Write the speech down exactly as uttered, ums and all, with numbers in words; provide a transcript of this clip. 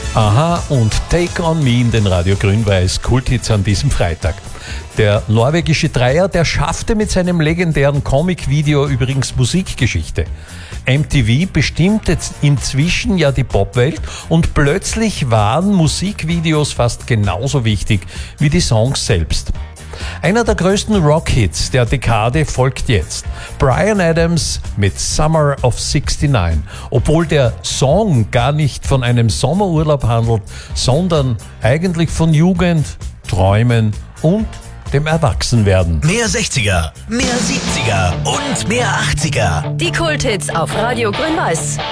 Aha und Take on Me in den Radio Grün-Weiß Kulthits an diesem Freitag. Der norwegische Dreier, der schaffte mit seinem legendären Comic-Video übrigens Musikgeschichte. M T V bestimmt jetzt inzwischen ja die Popwelt und plötzlich waren Musikvideos fast genauso wichtig wie die Songs selbst. Einer der größten Rock-Hits der Dekade folgt jetzt. Bryan Adams mit Summer of sixty-nine. Obwohl der Song gar nicht von einem Sommerurlaub handelt, sondern eigentlich von Jugend, Träumen und dem Erwachsenwerden. Mehr sechziger, mehr siebziger und mehr achtziger. Die Kulthits auf Radio Grün-Weiß.